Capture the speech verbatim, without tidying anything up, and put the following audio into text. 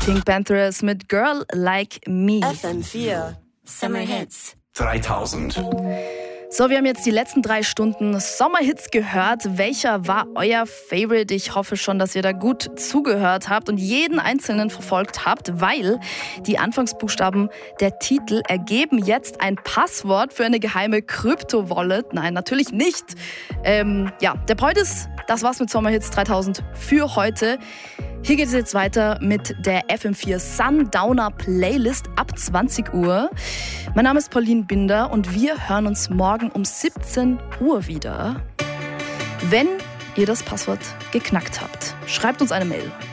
Pink Panthers mit Girl Like Me. F M vier Summer Hits dreitausend. So, wir haben jetzt die letzten drei Stunden Sommerhits gehört. Welcher war euer Favorite? Ich hoffe schon, dass ihr da gut zugehört habt und jeden einzelnen verfolgt habt, weil die Anfangsbuchstaben der Titel ergeben jetzt ein Passwort für eine geheime Krypto-Wallet. Nein, natürlich nicht. Ähm, ja, der Point ist, das war's mit Sommerhits dreitausend für heute. Hier geht es jetzt weiter mit der F M vier Sundowner Playlist ab zwanzig Uhr. Mein Name ist Pauline Binder und wir hören uns morgen um siebzehn Uhr wieder. Wenn ihr das Passwort geknackt habt, schreibt uns eine Mail.